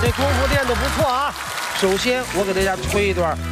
这功夫练得不错啊。首先，我给大家吹一段